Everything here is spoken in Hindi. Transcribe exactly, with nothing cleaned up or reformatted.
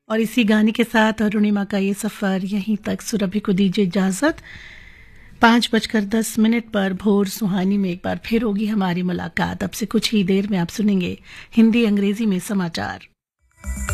और इसी गाने के साथ अरुणिमा का ये सफ़र यहीं तक। सुरभि को दीजिए इजाज़त। पाँच बजकर दस मिनट पर भोर सुहानी में एक बार फिर होगी हमारी मुलाकात। अब से कुछ ही देर में आप सुनेंगे हिंदी अंग्रेजी में समाचार।